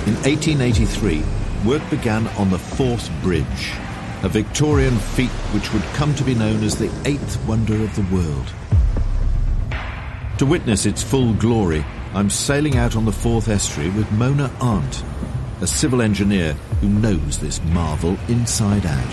In 1883, work began on the Forth Bridge, a Victorian feat which would come to be known as the eighth wonder of the world. To witness its full glory, I'm sailing out on the Forth estuary with Mona Arndt, a civil engineer who knows this marvel inside out.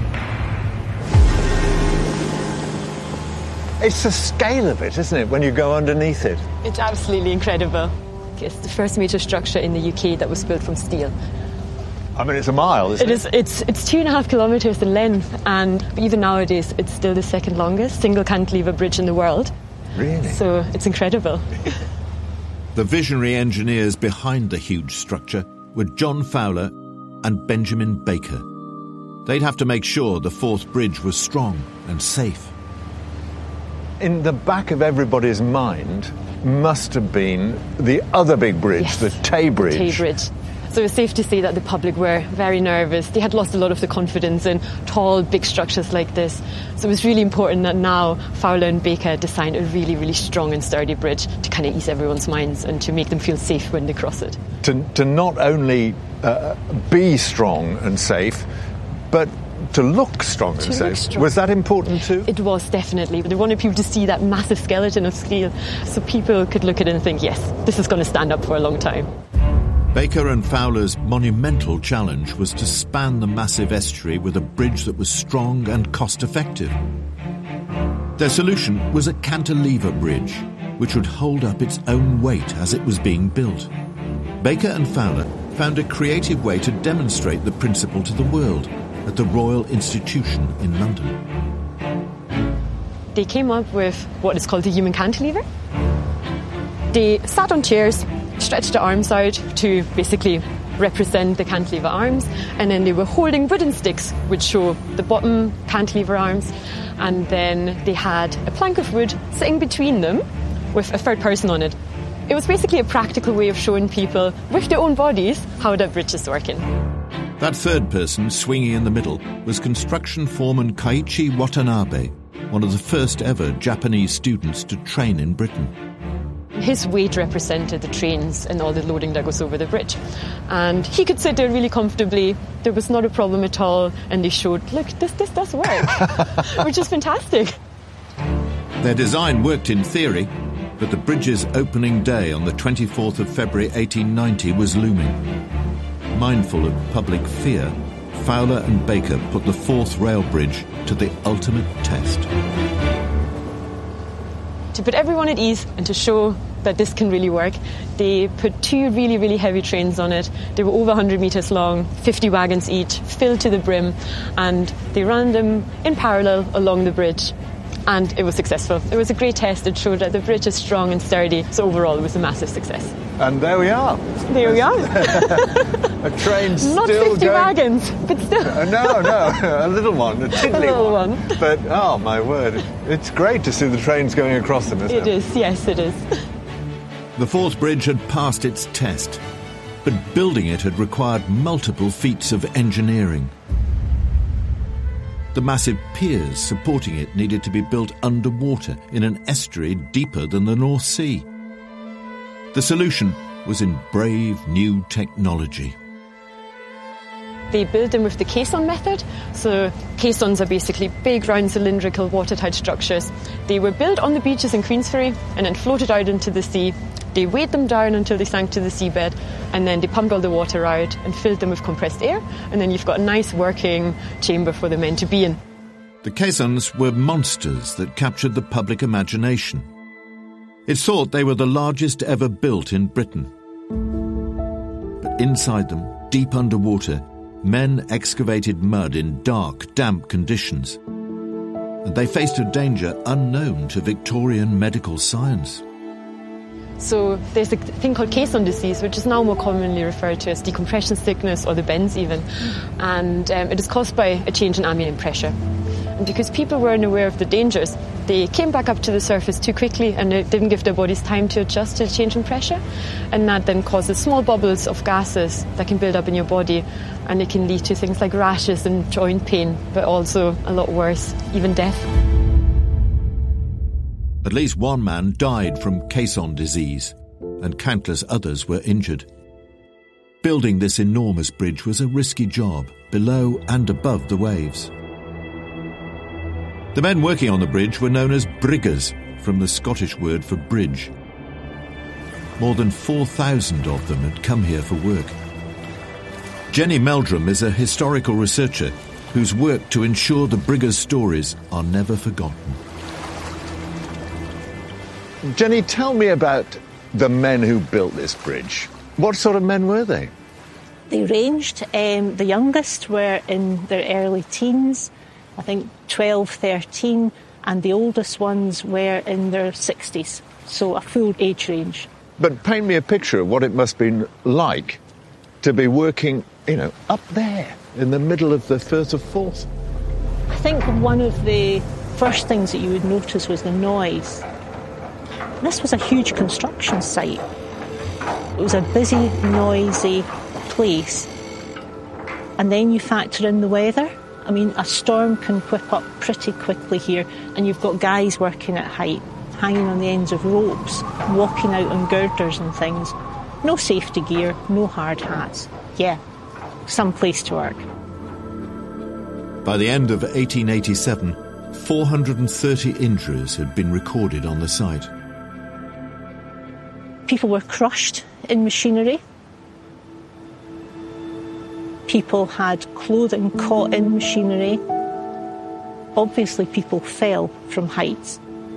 It's the scale of it, isn't it, when you go underneath it? It's absolutely incredible. It's the first major structure in the UK that was built from steel. I mean, it's a mile, isn't it? It's 2.5 kilometres in length, and even nowadays it's still the second longest single cantilever bridge in the world. Really? So it's incredible. The visionary engineers behind the huge structure were John Fowler and Benjamin Baker. They'd have to make sure the Forth Bridge was strong and safe. In the back of everybody's mind must have been the other big bridge, yes, the Tay Bridge. Tay Bridge. So it's safe to say that the public were very nervous. They had lost a lot of the confidence in tall, big structures like this. So it was really important that now Fowler and Baker designed a really, really strong and sturdy bridge to kind of ease everyone's minds and to make them feel safe when they cross it. To not only be strong and safe, but to look strong and safe. Was that important too? It was, definitely. They wanted people to see that massive skeleton of steel so people could look at it and think, yes, this is going to stand up for a long time. Baker and Fowler's monumental challenge was to span the massive estuary with a bridge that was strong and cost-effective. Their solution was a cantilever bridge, which would hold up its own weight as it was being built. Baker and Fowler found a creative way to demonstrate the principle to the world at the Royal Institution in London. They came up with what is called the human cantilever. They sat on chairs, stretched their arms out to basically represent the cantilever arms, and then they were holding wooden sticks which show the bottom cantilever arms, and then they had a plank of wood sitting between them with a third person on it. It was basically a practical way of showing people with their own bodies how that bridge is working. That third person swinging in the middle was construction foreman Kaiichi Watanabe, one of the first ever Japanese students to train in Britain. His weight represented the trains and all the loading that goes over the bridge. And he could sit there really comfortably. There was not a problem at all. And they showed, look, this does work, which is fantastic. Their design worked in theory, but the bridge's opening day on the 24th of February 1890 was looming. Mindful of public fear, Fowler and Baker put the Forth Rail Bridge to the ultimate test. To put everyone at ease and to show that this can really work, they put two really, really heavy trains on it. They were over 100 metres long, 50 wagons each, filled to the brim, and they ran them in parallel along the bridge. And it was successful. It was a great test. It showed that the bridge is strong and sturdy. So overall, it was a massive success. And there we are. There we are. A train still Not 50 going. Wagons, but still. No, a little one, a tiddly a little one. But, oh, my word, it's great to see the trains going across them, isn't it? It is, yes, it is. The Forth Bridge had passed its test, but building it had required multiple feats of engineering. The massive piers supporting it needed to be built underwater in an estuary deeper than the North Sea. The solution was in brave new technology. They built them with the caisson method. So caissons are basically big, round, cylindrical, watertight structures. They were built on the beaches in Queensferry and then floated out into the sea. They weighed them down until they sank to the seabed, and then they pumped all the water out and filled them with compressed air, and then you've got a nice working chamber for the men to be in. The caissons were monsters that captured the public imagination. It's thought they were the largest ever built in Britain. But inside them, deep underwater, men excavated mud in dark, damp conditions. And they faced a danger unknown to Victorian medical science. So there's a thing called caisson disease, which is now more commonly referred to as decompression sickness or the bends even. And it is caused by a change in ambient pressure. And because people weren't aware of the dangers, they came back up to the surface too quickly and it didn't give their bodies time to adjust to the change in pressure. And that then causes small bubbles of gases that can build up in your body, and it can lead to things like rashes and joint pain, but also a lot worse, even death. At least one man died from caisson disease, and countless others were injured. Building this enormous bridge was a risky job, below and above the waves. The men working on the bridge were known as briggers, from the Scottish word for bridge. More than 4,000 of them had come here for work. Jenny Meldrum is a historical researcher whose work to ensure the briggers' stories are never forgotten. Jenny, tell me about the men who built this bridge. What sort of men were they? They ranged. The youngest were in their early teens, I think 12, 13, and the oldest ones were in their 60s, so a full age range. But paint me a picture of what it must have been like to be working, up there in the middle of the Firth of Forth. I think one of the first things that you would notice was the noise. This was a huge construction site. It was a busy, noisy place. And then you factor in the weather. I mean, a storm can whip up pretty quickly here, and you've got guys working at height, hanging on the ends of ropes, walking out on girders and things. No safety gear, no hard hats. Yeah, some place to work. By the end of 1887, 430 injuries had been recorded on the site. People were crushed in machinery. People had clothing caught in machinery. Obviously, people fell from heights.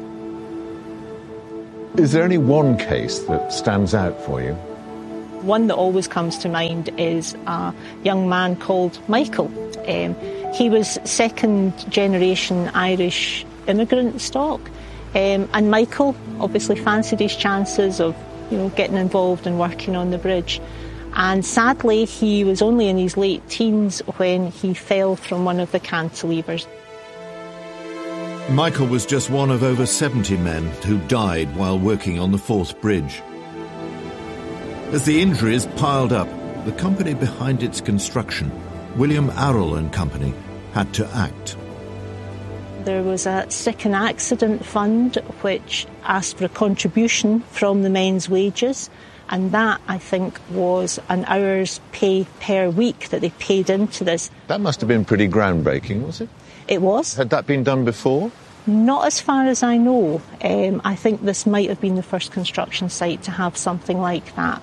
Is there any one case that stands out for you? One that always comes to mind is a young man called Michael. He was second-generation Irish immigrant stock. And Michael obviously fancied his chances of getting involved and working on the bridge. And sadly, he was only in his late teens when he fell from one of the cantilevers. Michael was just one of over 70 men who died while working on the Forth Bridge. As the injuries piled up, the company behind its construction, William Arrol and Company, had to act. There was a sick and accident fund which asked for a contribution from the men's wages, and that, I think, was an hour's pay per week that they paid into this. That must have been pretty groundbreaking, was it? It was. Had that been done before? Not as far as I know. I think this might have been the first construction site to have something like that.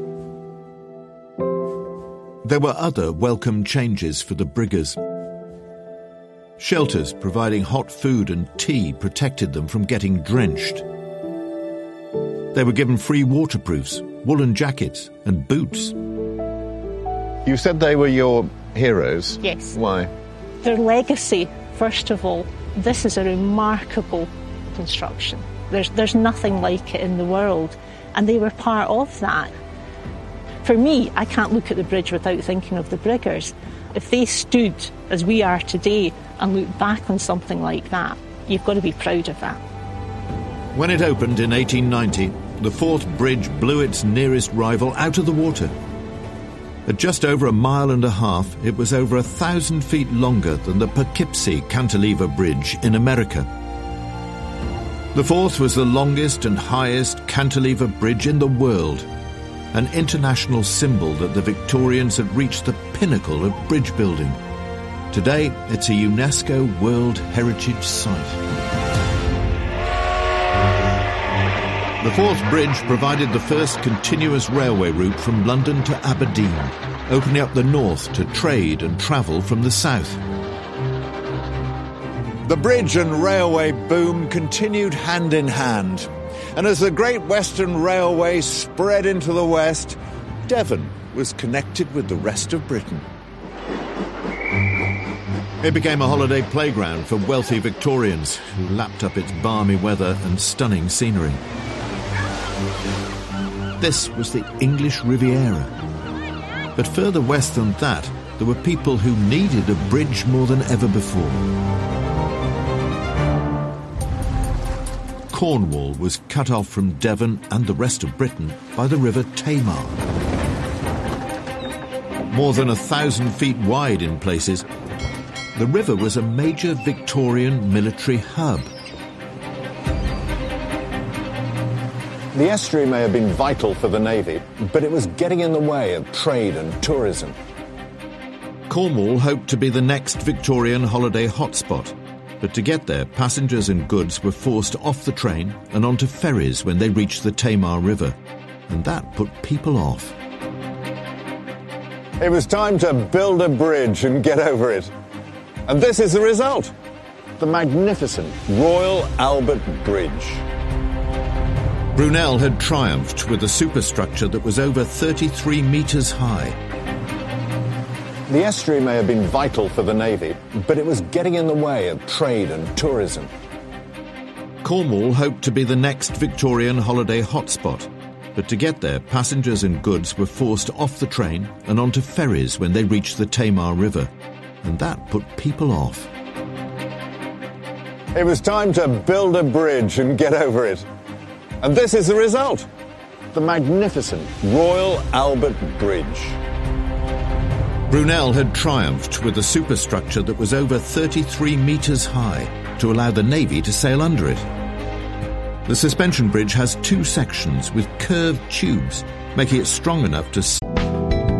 There were other welcome changes for the briggers. Shelters providing hot food and tea protected them from getting drenched. They were given free waterproofs, woolen jackets and boots. You said they were your heroes. Yes. Why? Their legacy, first of all. This is a remarkable construction. There's nothing like it in the world, and they were part of that. For me, I can't look at the bridge without thinking of the briggers. If they stood as we are today and look back on something like that, you've got to be proud of that. When it opened in 1890, the Forth Bridge blew its nearest rival out of the water. At just over 1.5 miles, it was over 1,000 feet longer than the Poughkeepsie Cantilever Bridge in America. The Forth was the longest and highest cantilever bridge in the world, an international symbol that the Victorians had reached the pinnacle of bridge building. Today, it's a UNESCO World Heritage Site. The Forth Bridge provided the first continuous railway route from London to Aberdeen, opening up the north to trade and travel from the south. The bridge and railway boom continued hand in hand, and as the Great Western Railway spread into the west, Devon was connected with the rest of Britain. It became a holiday playground for wealthy Victorians who lapped up its balmy weather and stunning scenery. This was the English Riviera. But further west than that, there were people who needed a bridge more than ever before. Cornwall was cut off from Devon and the rest of Britain by the River Tamar. More than 1,000 feet wide in places, the river was a major Victorian military hub. The estuary may have been vital for the Navy, but it was getting in the way of trade and tourism. Cornwall hoped to be the next Victorian holiday hotspot, but to get there, passengers and goods were forced off the train and onto ferries when they reached the Tamar River, and that put people off. It was time to build a bridge and get over it. And this is the result. The magnificent Royal Albert Bridge. Brunel had triumphed with a superstructure that was over 33 metres high. The estuary may have been vital for the Navy, but it was getting in the way of trade and tourism. Cornwall hoped to be the next Victorian holiday hotspot, but to get there, passengers and goods were forced off the train and onto ferries when they reached the Tamar River, and that put people off. It was time to build a bridge and get over it. And this is the result. The magnificent Royal Albert Bridge. Brunel had triumphed with a superstructure that was over 33 metres high to allow the Navy to sail under it. The suspension bridge has two sections with curved tubes, making it strong enough to